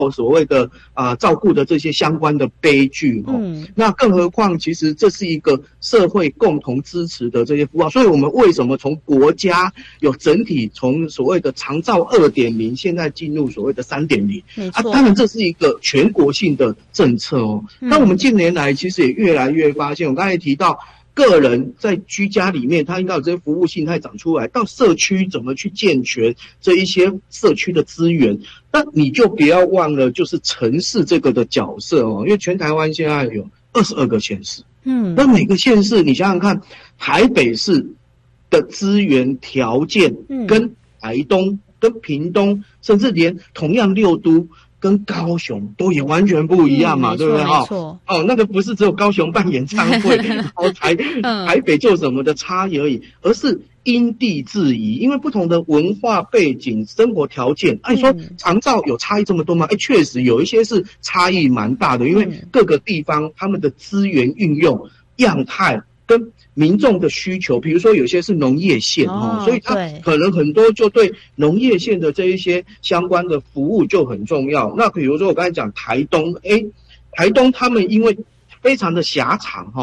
所谓的照顾的这些相关的悲剧那更何况其实这是一个社会共同支持的这些服务所以我们为什么从国家有整体从所谓的长照 2.0 现在进入所谓的 3.0 当然这是一个全国性的政策那我们近年来其实也越来越发现我刚才提到个人在居家里面他应该有这些服务性态长出来到社区怎么去健全这一些社区的资源那你就不要忘了就是城市这个的角色因为全台湾现在有22个县市那每个县市你想想看台北市的资源条件跟台东跟屏东甚至连同样六都跟高雄都也完全不一样嘛对不对那个不是只有高雄办演唱会然后台北做什么的差异而已而是因地制宜因为不同的文化背景生活条件你说长照有差异这么多吗确实有一些是差异蛮大的因为各个地方他们的资源运用样态跟民众的需求比如说有些是农业县所以它可能很多就对农业县的这一些相关的服务就很重要那比如说我刚才讲台东台东他们因为非常的狭长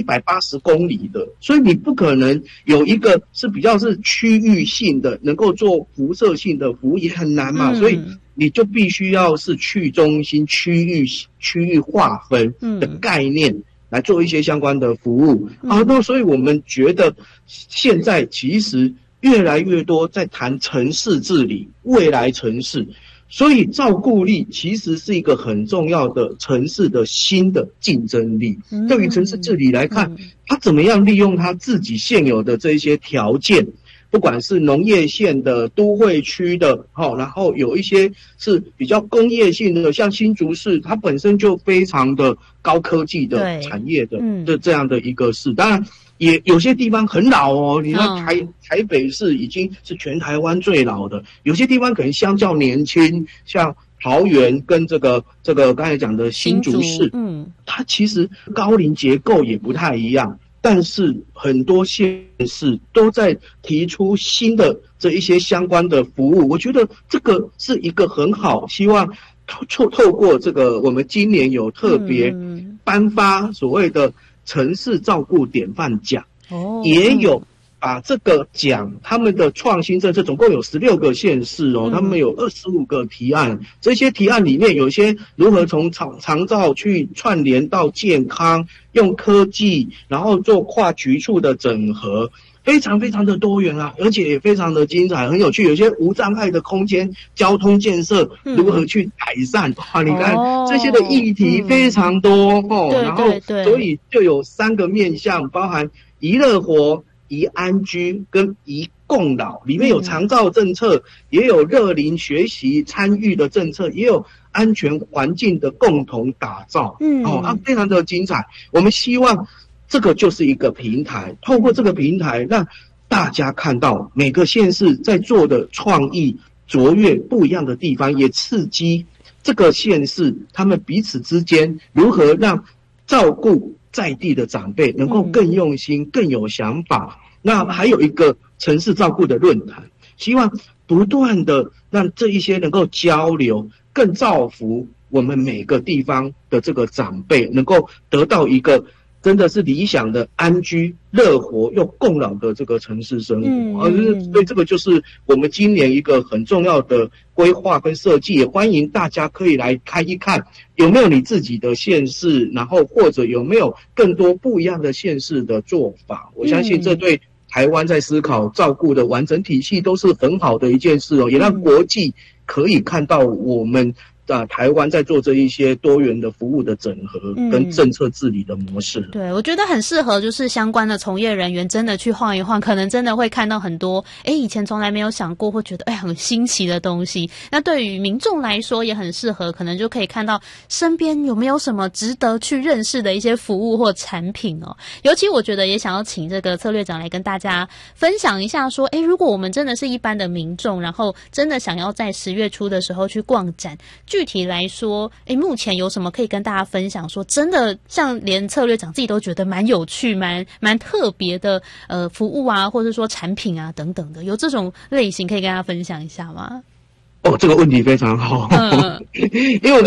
180公里的所以你不可能有一个是比较是区域性的能够做辐射性的服务也很难嘛所以你就必须要是去中心区域划分的概念来做一些相关的服务那所以我们觉得现在其实越来越多在谈城市治理未来城市所以照顾力其实是一个很重要的城市的新的竞争力对于城市治理来看它怎么样利用它自己现有的这些条件不管是农业县的都会区的然后有一些是比较工业性的像新竹市它本身就非常的高科技的产业的这样的一个市当然也有些地方很老你看台北市已经是全台湾最老的有些地方可能相较年轻像桃园跟这个刚才讲的新竹市它其实高龄结构也不太一样但是很多县市都在提出新的这一些相关的服务我觉得这个是一个很好希望透过这个我们今年有特别颁发所谓的城市照顾典范奖也有把这个奖他们的创新政策总共有16个县市他们有25个提案这些提案里面有些如何从长照去串联到健康用科技然后做跨局处的整合非常非常的多元而且也非常的精彩很有趣有些无障碍的空间交通建设如何去改善你看这些的议题非常多然后所以就有3个面向包含宜乐活宜安居跟宜共老里面有长照政策也有乐龄学习参与的政策也有安全环境的共同打造非常的精彩我们希望这个就是一个平台透过这个平台让大家看到每个县市在做的创意卓越不一样的地方也刺激这个县市他们彼此之间如何让照顾在地的长辈能够更用心更有想法那还有一个城市照顾的论坛希望不断的让这一些能够交流更造福我们每个地方的这个长辈能够得到一个真的是理想的安居乐活又共老的这个城市生活所以这个就是我们今年一个很重要的规划跟设计也欢迎大家可以来看一看有没有你自己的县市然后或者有没有更多不一样的县市的做法我相信这对台湾在思考照顾的完整体系都是很好的一件事也让国际可以看到我们台湾在做这一些多元的服务的整合跟政策治理的模式对我觉得很适合就是相关的从业人员真的去晃一晃可能真的会看到很多以前从来没有想过或觉得很新奇的东西那对于民众来说也很适合可能就可以看到身边有没有什么值得去认识的一些服务或产品尤其我觉得也想要请这个策略长来跟大家分享一下说如果我们真的是一般的民众然后真的想要在10月初的时候去逛展具体来说目前有什么可以跟大家分享说真的像连策略长自己都觉得蛮有趣蛮特别的服务啊或者说产品啊等等的有这种类型可以跟大家分享一下吗哦，这个问题非常好，因为